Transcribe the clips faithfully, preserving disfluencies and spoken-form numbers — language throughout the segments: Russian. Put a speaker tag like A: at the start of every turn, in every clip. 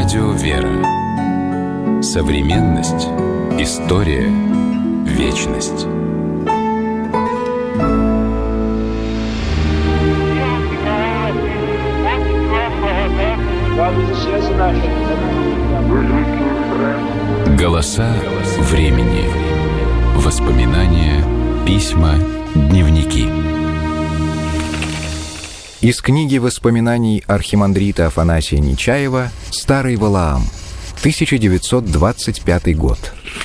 A: Радио «Вера». Современность. История. Вечность. Голоса времени. Воспоминания, письма, дневники.
B: Из книги воспоминаний архимандрита Афанасия Нечаева «Старый Валаам», тысяча девятьсот двадцать пятый год.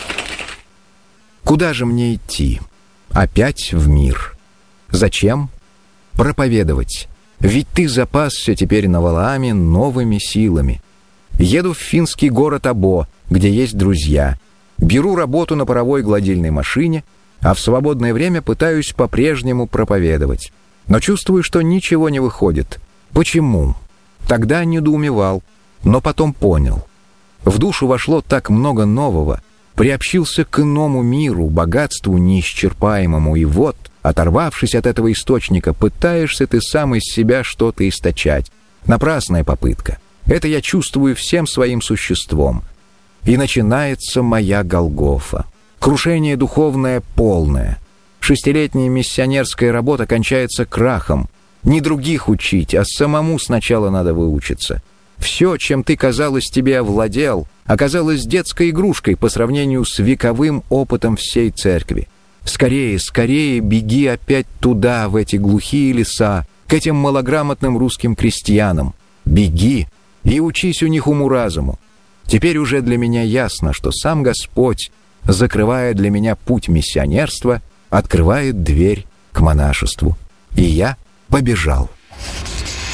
B: Куда же мне идти? Опять в мир. Зачем? Проповедовать. Ведь ты запасся теперь на Валааме новыми силами. Еду в финский город Або, где есть друзья. Беру работу на паровой гладильной машине, а в свободное время пытаюсь по-прежнему проповедовать. Но чувствую, что ничего не выходит. Почему? Тогда недоумевал, но потом понял. В душу вошло так много нового, приобщился к иному миру, богатству неисчерпаемому, и вот, оторвавшись от этого источника, пытаешься ты сам из себя что-то источать. Напрасная попытка. Это я чувствую всем своим существом. И начинается моя Голгофа. Крушение духовное полное. Шестилетняя миссионерская работа кончается крахом. Не других учить, а самому сначала надо выучиться. Все, чем ты, казалось, тебе овладел, оказалось детской игрушкой по сравнению с вековым опытом всей церкви. Скорее, скорее беги опять туда, в эти глухие леса, к этим малограмотным русским крестьянам. Беги и учись у них уму-разуму. Теперь уже для меня ясно, что сам Господь, закрывая для меня путь миссионерства, открывает дверь к монашеству. И я побежал.